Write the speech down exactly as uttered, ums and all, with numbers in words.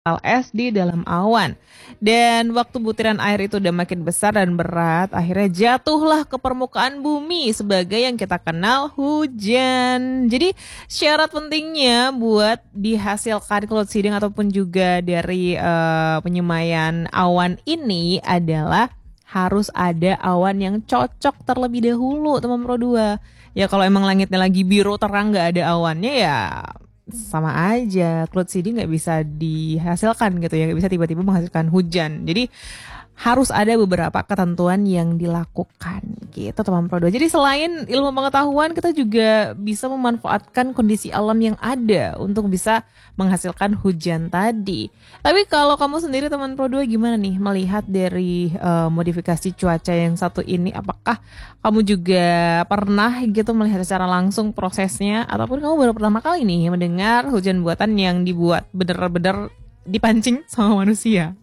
es di dalam awan. Dan waktu butiran air itu udah makin besar dan berat, akhirnya jatuhlah ke permukaan bumi sebagai yang kita kenal hujan. Jadi syarat pentingnya buat dihasilkan cloud seeding ataupun juga dari uh, penyemaian awan ini adalah harus ada awan yang cocok terlebih dahulu, teman Pro dua. Ya kalau emang langitnya lagi biru terang nggak ada awannya ya sama aja, cloud seeding nggak bisa dihasilkan gitu ya, nggak bisa tiba-tiba menghasilkan hujan. Jadi harus ada beberapa ketentuan yang dilakukan gitu teman Pro dua. Jadi selain ilmu pengetahuan, kita juga bisa memanfaatkan kondisi alam yang ada untuk bisa menghasilkan hujan tadi. Tapi kalau kamu sendiri teman Pro dua gimana nih melihat dari uh, modifikasi cuaca yang satu ini? Apakah kamu juga pernah gitu melihat secara langsung prosesnya, ataupun kamu baru pertama kali nih mendengar hujan buatan yang dibuat bener-bener dipancing sama manusia?